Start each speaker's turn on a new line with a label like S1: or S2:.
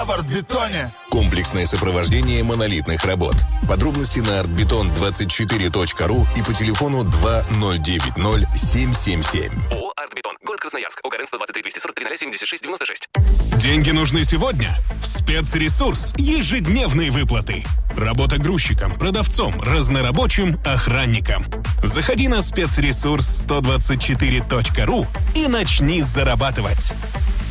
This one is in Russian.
S1: в Артбетоне.
S2: Комплексное сопровождение монолитных работ. Подробности на artbeton24.ru и по телефону 2090-777.
S3: ООО «Артбетон». Город Красноярск. ОГРН 123 243 76 96.
S4: Деньги нужны сегодня? В Спецресурс ежедневные выплаты. Работа грузчиком, продавцом, разнорабочим, охранником. Заходи на спецресурс 124.ru и начни зарабатывать.